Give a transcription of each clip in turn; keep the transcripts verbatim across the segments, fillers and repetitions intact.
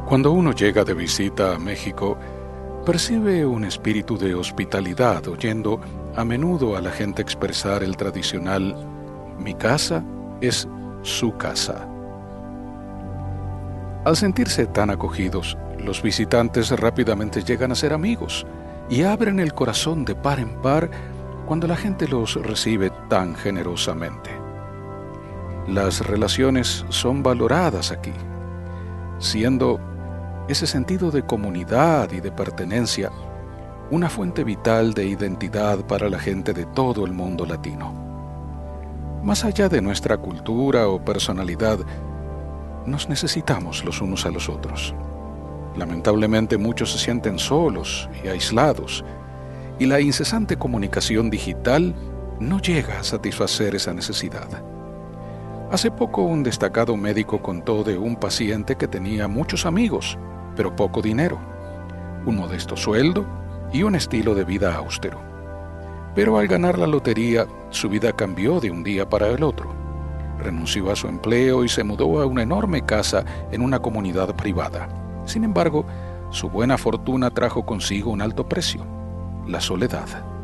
Cuando uno llega de visita a México, percibe un espíritu de hospitalidad, oyendo a menudo a la gente expresar el tradicional "mi casa es su casa". Al sentirse tan acogidos, los visitantes rápidamente llegan a ser amigos y abren el corazón de par en par cuando la gente los recibe tan generosamente. Las relaciones son valoradas aquí, siendo ese sentido de comunidad y de pertenencia una fuente vital de identidad para la gente de todo el mundo latino. Más allá de nuestra cultura o personalidad, nos necesitamos los unos a los otros. Lamentablemente muchos se sienten solos y aislados, y la incesante comunicación digital no llega a satisfacer esa necesidad. Hace poco un destacado médico contó de un paciente que tenía muchos amigos, pero poco dinero, un modesto sueldo y un estilo de vida austero. Pero al ganar la lotería, su vida cambió de un día para el otro. Renunció a su empleo y se mudó a una enorme casa en una comunidad privada. Sin embargo, su buena fortuna trajo consigo un alto precio: la soledad.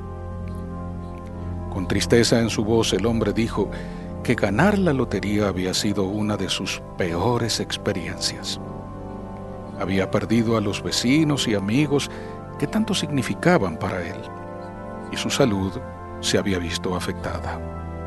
Con tristeza en su voz, el hombre dijo que ganar la lotería había sido una de sus peores experiencias. Había perdido a los vecinos y amigos que tanto significaban para él, y su salud se había visto afectada.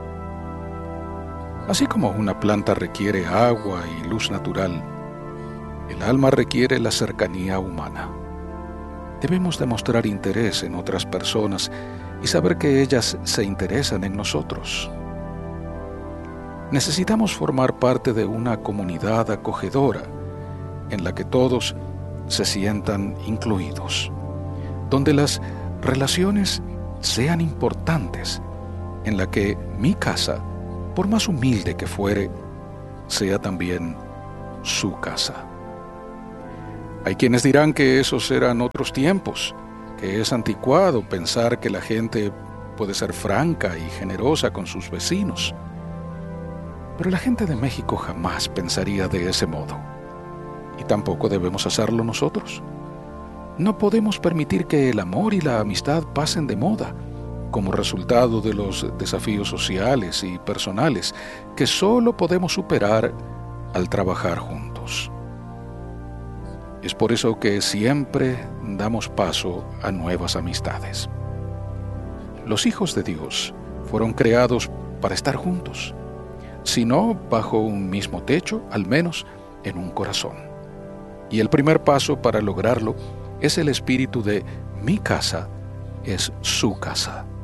Así como una planta requiere agua y luz natural, el alma requiere la cercanía humana. Debemos demostrar interés en otras personas y saber que ellas se interesan en nosotros. Necesitamos formar parte de una comunidad acogedora en la que todos se sientan incluidos, donde las relaciones sean importantes, en la que mi casa, por más humilde que fuere, sea también su casa. Hay quienes dirán que esos eran otros tiempos, que es anticuado pensar que la gente puede ser franca y generosa con sus vecinos. Pero la gente de México jamás pensaría de ese modo, y tampoco debemos hacerlo nosotros. No podemos permitir que el amor y la amistad pasen de moda, como resultado de los desafíos sociales y personales que solo podemos superar al trabajar juntos. Es por eso que siempre damos paso a nuevas amistades. Los hijos de Dios fueron creados para estar juntos, si no bajo un mismo techo, al menos en un corazón. Y el primer paso para lograrlo es el espíritu de "mi casa es su casa".